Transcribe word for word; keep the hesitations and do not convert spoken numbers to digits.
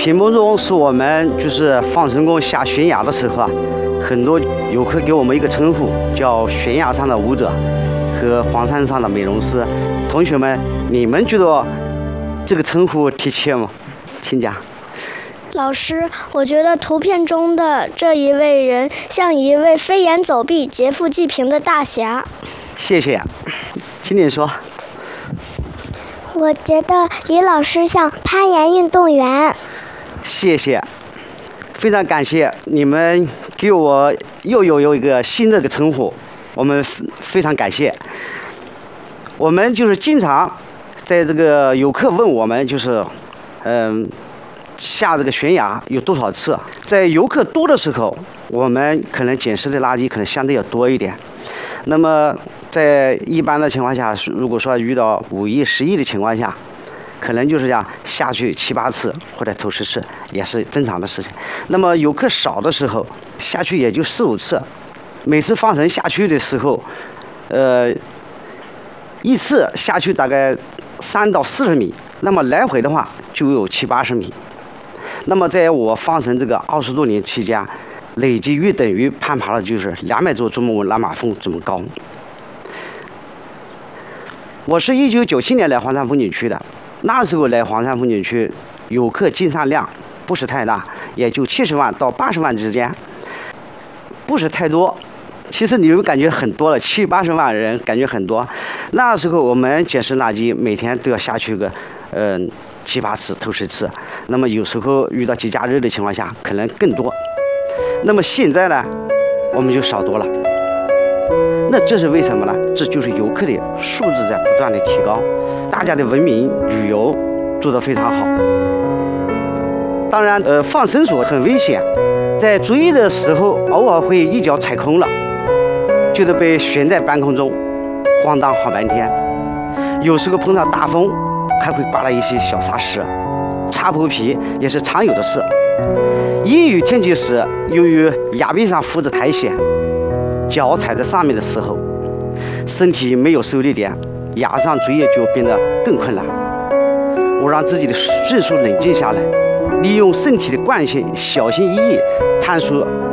屏幕中是我们就是放成功下悬崖的时候啊，很多游客给我们一个称呼，叫悬崖上的舞者和黄山上的美容师。同学们，你们觉得这个称呼贴切吗？请讲。 老师，我觉得图片中的这一位人像一位飞檐走壁、劫富济贫的大侠。 谢谢，请你说。 我觉得李老师像攀岩运动员。 谢谢，非常感谢你们给我又有有一个新的称呼，我们非常感谢。我们就是经常在这个游客问我们，就是嗯。下这个悬崖有多少次？在游客多的时候，我们可能捡拾的垃圾可能相对要多一点。那么在一般的情况下，如果说遇到五亿、十亿的情况下，可能就是这样下去七八次或者头十次，也是正常的事情。那么游客少的时候，下去也就四五次。每次放绳下去的时候，呃，一次下去大概三到四十米，那么来回的话就有七八十米。那么在我放绳这个二十多年期间，累计约等于攀爬了就是两百座珠穆朗玛峰这么高。我是一九九七年来黄山风景区的，那时候来黄山风景区，游客进山量不是太大，也就七十万到八十万之间，不是太多。其实你们感觉很多了，七八十万人感觉很多。那时候我们捡拾垃圾，每天都要下去个，嗯、呃。七八次、头十次，那么有时候遇到节假日的情况下，可能更多。那么现在呢，我们就少多了。那这是为什么呢？这就是游客的素质在不断的提高，大家的文明旅游做得非常好。当然，呃，放绳索很危险，在追的时候偶尔会一脚踩空了，就得被悬在半空中，晃荡好半天。有时候碰到大风，还会刮了一些小沙石，擦破皮也是常有的事。阴雨天气时，由于崖壁上浮着苔藓，脚踩在上面的时候，身体没有受力点，崖上追也就变得更困难。我让自己的迅速冷静下来，利用身体的惯性，小心翼翼探索